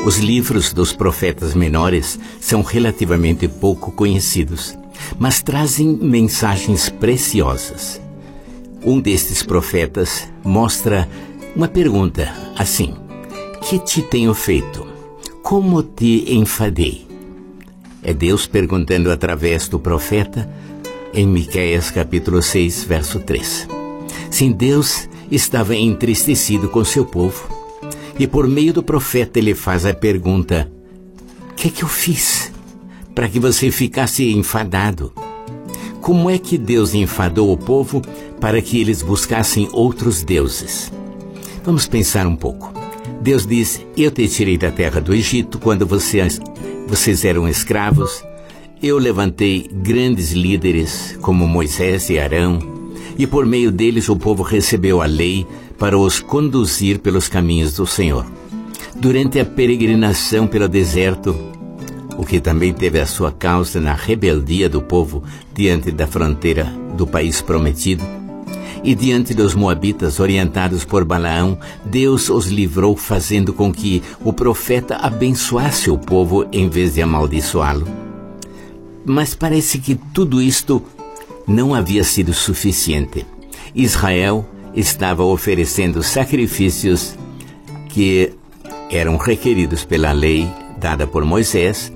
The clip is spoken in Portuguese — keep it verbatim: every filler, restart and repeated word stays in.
Os livros dos profetas menores são relativamente pouco conhecidos, mas trazem mensagens preciosas. Um destes profetas mostra uma pergunta assim: que te tenho feito? Como te enfadei? É Deus perguntando através do profeta em Miqueias capítulo seis, verso três. Sim, Deus estava entristecido com seu povo, e por meio do profeta ele faz a pergunta: o que é que eu fiz para que você ficasse enfadado? Como é que Deus enfadou o povo para que eles buscassem outros deuses? Vamos pensar um pouco. Deus diz: eu te tirei da terra do Egito quando vocês, vocês eram escravos. Eu levantei grandes líderes como Moisés e Arão, e por meio deles o povo recebeu a lei para os conduzir pelos caminhos do Senhor. Durante a peregrinação pelo deserto, o que também teve a sua causa na rebeldia do povo diante da fronteira do país prometido, e diante dos moabitas orientados por Balaão, Deus os livrou, fazendo com que o profeta abençoasse o povo em vez de amaldiçoá-lo. Mas parece que tudo isto não havia sido suficiente. Israel estava oferecendo sacrifícios que eram requeridos pela lei dada por Moisés,